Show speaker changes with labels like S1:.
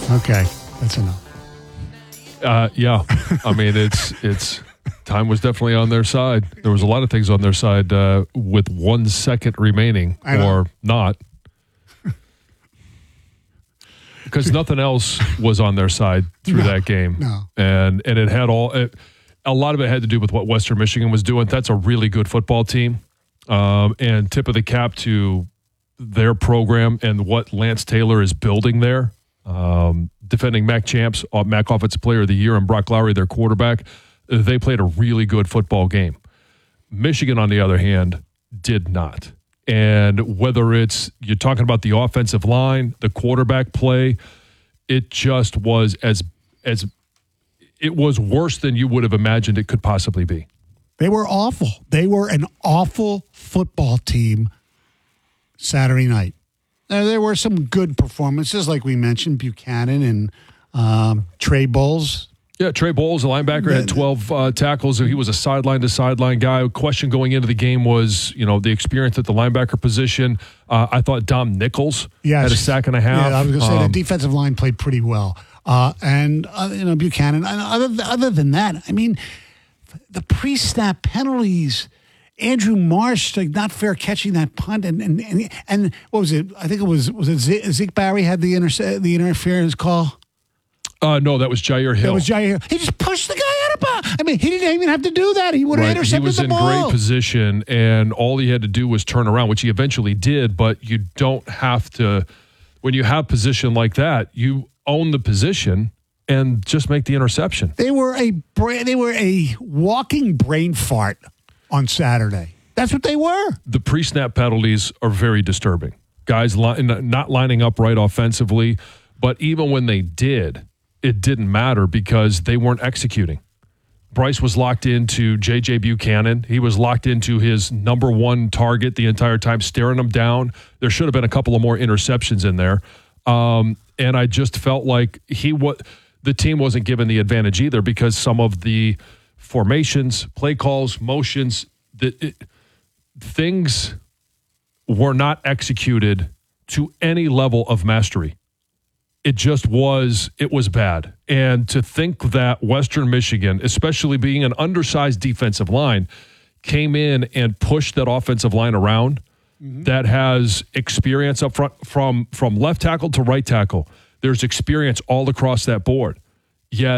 S1: Okay, that's enough.
S2: Yeah. I mean, it's time was definitely on their side. There was a lot of things on their side with 1 second remaining or not. Because nothing else was on their side through that game.
S1: No.
S2: And it had a lot of it had to do with what Western Michigan was doing. That's a really good football team. And tip of the cap to their program and what Lance Taylor is building there. Defending MAC champs, MAC Offensive Player of the Year, and Brock Lowry, their quarterback. They played a really good football game. Michigan, on the other hand, did not. And whether it's you're talking about the offensive line, the quarterback play, it just was as it was worse than you would have imagined it could possibly be.
S1: They were awful. They were an awful football team Saturday night. Now, there were some good performances, like we mentioned, Buchanan and Trey Bowles.
S2: Yeah, Trey Bowles, the linebacker, had 12 tackles. He was a sideline-to-sideline guy. A question going into the game was, the experience at the linebacker position. I thought Dom Nichols had a sack and a half.
S1: Yeah, I was going to say the defensive line played pretty well. And Buchanan. And other than that, I mean, the pre-snap penalties, Andrew Marsh, not fair catching that punt. And what was it? I think it was Zeke Barry had the interference call?
S2: No, that was Jair Hill.
S1: That was Jair Hill. He just pushed the guy out of bounds. I mean, he didn't even have to do that. He would have intercepted the ball.
S2: He was in great position, and all he had to do was turn around, which he eventually did, but you don't have to. When you have position like that, you own the position and just make the interception.
S1: They were a walking brain fart on Saturday. That's what they were.
S2: The pre-snap penalties are very disturbing. Guys not lining up right offensively, but even when they did, it didn't matter because they weren't executing. Bryce was locked into J.J. Buchanan. He was locked into his number one target the entire time, staring him down. There should have been a couple of more interceptions in there. And I just felt like the team wasn't given the advantage either because some of the formations, play calls, motions, things were not executed to any level of mastery. It was bad. And to think that Western Michigan, especially being an undersized defensive line, came in and pushed that offensive line around that has experience up front from left tackle to right tackle. There's experience all across that board. Yet